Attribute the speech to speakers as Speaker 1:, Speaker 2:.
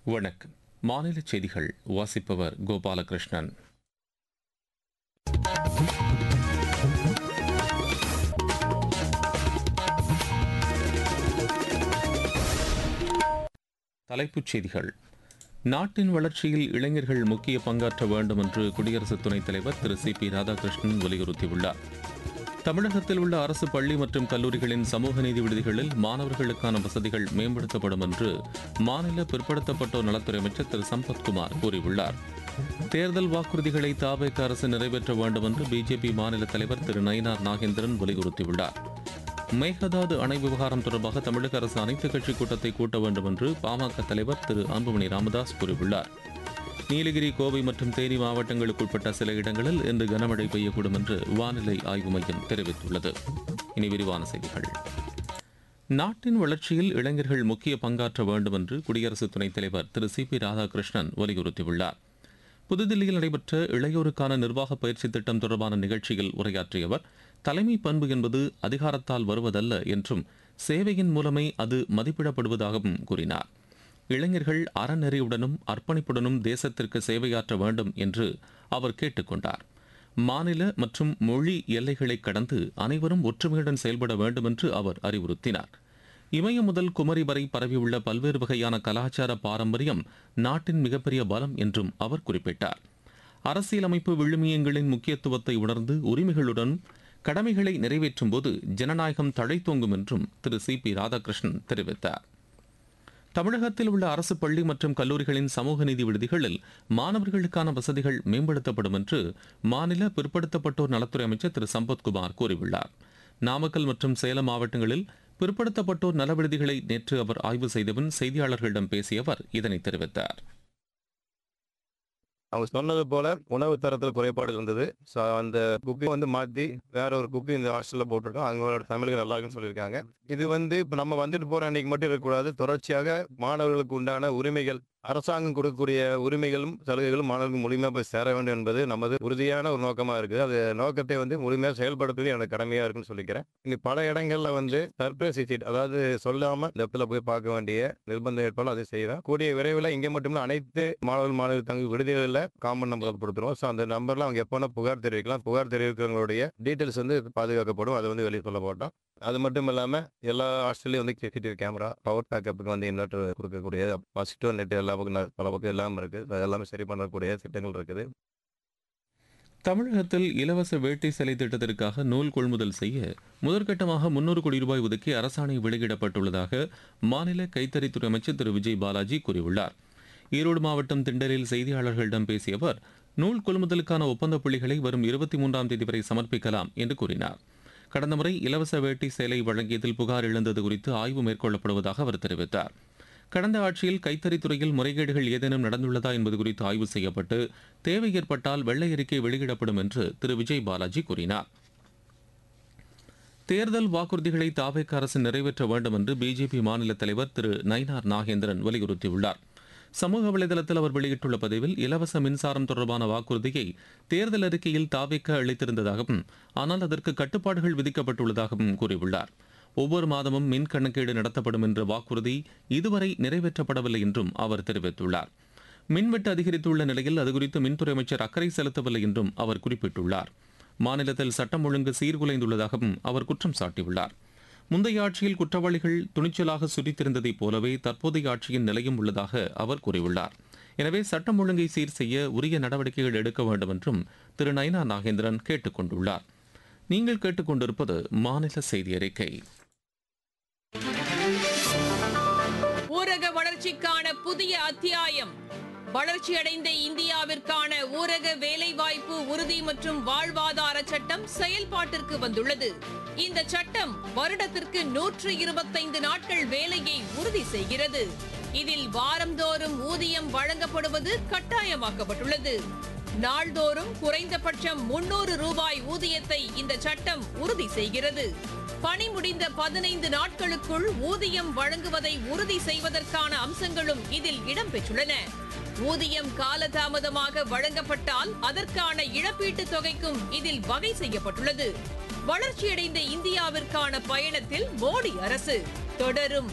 Speaker 1: வணக்கம். மாநில செய்திகள் வாசிப்பவர் கோபாலகிருஷ்ணன். தலைப்புச் செய்திகள். நாட்டின் வளர்ச்சியில் இளைஞர்கள் முக்கிய பங்காற்ற வேண்டும் என்று குடியரசு துணைத் தலைவர் திரு சி.பி. ராதாகிருஷ்ணன் வலியுறுத்தியுள்ளார். தமிழகத்தில் உள்ள அரசு பள்ளி மற்றும் கல்லூரிகளின் சமூக நீதி விடுதிகளில் மாணவர்களுக்கான வசதிகள் மேம்படுத்தப்படும் என்று மாநில பிற்படுத்தப்பட்டோர் நலத்துறை அமைச்சர் திரு சம்பத்குமார் கூறியுள்ளார். தேர்தல் வாக்குறுதிகளை தாவேக அரசு நிறைவேற்ற வேண்டும் என்று பிஜேபி மாநில தலைவர் திரு நயினார் நாகேந்திரன் வலியுறுத்தியுள்ளார். மேகதாது அணை விவகாரம் தொடர்பாக தமிழக அரசு அனைத்துக் கட்சி கூட்டத்தை கூட்ட வேண்டும் என்று பாமக தலைவர் திரு அன்புமணி ராமதாஸ் கூறியுள்ளார். நீலகிரி, கோவை மற்றும் தேனி மாவட்டங்களுக்குட்பட்ட சில இடங்களில் இன்று கனமழை பெய்யக்கூடும் என்று வானிலை ஆய்வு மையம் தெரிவித்துள்ளது. இனி விரிவான செய்திகள். நாட்டின் வளர்ச்சியில் இளைஞர்கள் முக்கிய பங்காற்ற வேண்டும் என்று குடியரசு துணைத் தலைவர் திரு சி.பி. ராதாகிருஷ்ணன் வலியுறுத்தியுள்ளார். புதுதில்லியில் நடைபெற்ற இளையோருக்கான நிர்வாக பயிற்சி திட்டம் தொடர்பான நிகழ்ச்சியில் உரையாற்றிய அவர், தலைமை பண்பு என்பது அதிகாரத்தால் வருவதல்ல என்றும் சேவையின் மூலமே அது மதிப்பிடப்படுவதாகவும் கூறினார். இளைஞர்கள் அறநெறியுடனும் அர்ப்பணிப்புடனும் தேசத்திற்கு சேவையாற்ற வேண்டும் என்று அவர் கேட்டுக் கொண்டார். மாநில மற்றும் மொழி எல்லைகளை கடந்து அனைவரும் ஒற்றுமையுடன் செயல்பட வேண்டும் என்று அவர் அறிவுறுத்தினார். இமயம் முதல் குமரி வரை பரவியுள்ள பல்வேறு வகையான கலாச்சார பாரம்பரியம் நாட்டின் மிகப்பெரிய பலம் என்றும் அவர் குறிப்பிட்டார். அரசியலமைப்பு விழுமியங்களின் முக்கியத்துவத்தை உணர்ந்து உரிமைகளுடன் கடமைகளை நிறைவேற்றும் போது ஜனநாயகம் தழைத்தோங்கும் என்றும் திரு சி.பி. ராதாகிருஷ்ணன் தெரிவித்தார். தமிழகத்தில் உள்ள அரசு பள்ளி மற்றும் கல்லூரிகளின் சமூக நீதி விடுதிகளில் மாணவர்களுக்கான வசதிகள் மேம்படுத்தப்படும் என்று மாநில பிற்படுத்தப்பட்டோர் நலத்துறை அமைச்சர் திரு சம்பத்குமார் கூறியுள்ளார். நாமக்கல் மற்றும் சேலம் மாவட்டங்களில் பிற்படுத்தப்பட்டோர் நல விடுதிகளை நேற்று அவர் ஆய்வு செய்தபின் செய்தியாளர்களிடம் பேசிய அவர் இதனை தெரிவித்தார்.
Speaker 2: அவங்க சொன்னது போல உணவு தரத்தில் குறைபாடு இருந்தது. ஸோ அந்த குக்கை மாற்றி வேற ஒரு குக்கை இந்த ஹாஸ்டலில் போட்டிருக்கோம். அவங்களோட தமிழுக்கு நல்லா இருக்குன்னு சொல்லியிருக்காங்க. இது இப்போ நம்ம வந்துட்டு போகிற அன்னைக்கு மட்டும் இருக்கக்கூடாது. தொடர்ச்சியாக மாணவர்களுக்கு உண்டான உரிமைகள், அரசாங்கம் கொடுக்கக்கூடிய உரிமைகளும் சலுகைகளும் மாணவர்களுக்கு முழுமையாக போய் சேர வேண்டும் என்பது நமது உறுதியான ஒரு நோக்கமாக இருக்குது. அது நோக்கத்தை முழுமையாக செயல்படுத்துவது எனக்கு கடமையாக இருக்குன்னு சொல்லிக்கிறேன். இங்கே பல இடங்கள்ல சர்ப்ரைஸ் விசிட், அதாவது சொல்லாமல் இந்த இடத்துல போய் பார்க்க வேண்டிய நிர்பந்தம் ஏற்பாடு அதை செய்வேன். கூடிய விரைவில் இங்கே மட்டும் அனைத்து மாணவர்கள் தங்க விடுதிகளில் காமன் நம்பர் கொடுத்துருவோம். ஸோ அந்த நம்பர்ல அவங்க எப்போனா புகார் தெரிவிக்கலாம். புகார் தெரிவிக்கிறவங்களுடைய டீட்டெயில்ஸ் பாதுகாக்கப்படும். அதை வெளியே சொல்ல போட்டோம். அது மட்டும் இல்லாம எல்லா ஹாஸ்டல்லையும் சிசிடிவி கேமரா, பவர் பேக்கப்புக்கு இன்வெர்டர் கொடுக்கக்கூடிய மஸ்கிட்டோ நெட் எல்லா பக்கம் பல பக்கம் எல்லாம் இருக்கு. எல்லாமே சரி பண்ணக்கூடிய திட்டங்கள் இருக்குது.
Speaker 1: தமிழகத்தில் இலவச வேட்டி சிலை திட்டத்திற்காக நூல் கொள்முதல் செய்ய முதற்கட்டமாக 300 கோடி ரூபாய் ஒதுக்கி அரசாணை வெளியிடப்பட்டுள்ளதாக மாநில கைத்தறித்துறை அமைச்சர் திரு விஜய் பாலாஜி கூறியுள்ளார். ஈரோடு மாவட்டம் திண்டலில் செய்தியாளர்களிடம் பேசிய அவர், நூல் கொள்முதலுக்கான ஒப்பந்த புள்ளிகளை வரும் 23ஆம் தேதி வரை சமர்ப்பிக்கலாம் என்று கூறினார். கடந்த முறை இலவச வேட்டி சேலை வழங்கியதில் புகார் எழுந்தது குறித்து ஆய்வு மேற்கொள்ளப்படுவதாக அவர் தெரிவித்தார். கடந்த ஆட்சியில் கைத்தறித்துறையில் முறைகேடுகள் ஏதேனும் நடந்துள்ளதா என்பது குறித்து ஆய்வு செய்யப்பட்டு தேவை ஏற்பட்டால் வெள்ளை அறிக்கை வெளியிடப்படும் என்று திரு விஜய் பாலாஜி கூறினார். தேர்தல் வாக்குறுதிகளை தாவேக அரசு நிறைவேற்ற வேண்டும் என்று பிஜேபி மாநில தலைவர் திரு நயினார் நாகேந்திரன் வலியுறுத்தியுள்ளார். சமூக வலைதளத்தில் அவர் வெளியிட்டுள்ள பதிவில், இலவச மின்சாரம் தொடர்பான வாக்குறுதியை தேர்தல் அறிக்கையில் தாவேக அளித்திருந்ததாகவும் ஆனால் அதற்கு கட்டுப்பாடுகள் விதிக்கப்பட்டுள்ளதாகவும் கூறியுள்ளார். ஒவ்வொரு மாதமும் மின் கணக்கீடு நடத்தப்படும் என்ற வாக்குறுதி இதுவரை நிறைவேற்றப்படவில்லை என்றும் அவர் தெரிவித்துள்ளார். மின்வெட்டு அதிகரித்துள்ள நிலையில் அதுகுறித்து மின்துறை அமைச்சர் அக்கறை செலுத்தவில்லை என்றும் அவர் குறிப்பிட்டுள்ளார். மாநிலத்தில் சட்டம் ஒழுங்கு சீர்குலைந்துள்ளதாகவும் அவர் குற்றம் சாட்டியுள்ளார். முந்தைய ஆட்சியில் குற்றவாளிகள் துணிச்சலாக சுரித்திருந்ததைப் போலவே தற்போதைய ஆட்சியின் நிலையும் உள்ளதாக அவர் கூறியுள்ளார். எனவே சட்டம் ஒழுங்கை சீர் செய்ய உரிய நடவடிக்கைகள் எடுக்க வேண்டும் என்றும் திரு நயினா நாகேந்திரன் கேட்டுக் கொண்டுள்ளார். நீங்கள் கேட்டுக்கொண்டிருப்பது மாநில செய்தி அறிக்கை.
Speaker 3: ஊரக வளர்ச்சிக்கான புதிய அத்தியாயம். வளர்ச்சியடைந்த இந்தியாவிற்கான ஊரக வேலைவாய்ப்பு உறுதி மற்றும் வாழ்வாதார சட்டம் செயல்பாட்டிற்கு வந்துள்ளது. இந்த சட்டம் வருடத்திற்கு 125 நாட்கள் வேலையை உறுதி செய்கிறது. இதில் வாரந்தோறும் ஊதியம் வழங்கப்படுவது கட்டாயமாக்கப்பட்டுள்ளது. நாள்தோறும் குறைந்தபட்சம் 300 ரூபாய் ஊதியத்தை இந்த சட்டம் உறுதி செய்கிறது. பணி முடிந்த 15 நாட்களுக்குள் ஊதியம் வழங்குவதை உறுதி செய்வதற்கான அம்சங்களும் இதில் இடம்பெற்றுள்ளன. ஊதியம் காலதாமதமாக வழங்கப்பட்டால் அதற்கான இழப்பீட்டுத் தொகைக்கும் இதில் வகை செய்யப்பட்டுள்ளது. வளர்ச்சியடைந்த இந்தியாவிற்கான பயணத்தில் மோடி அரசு தொடரும்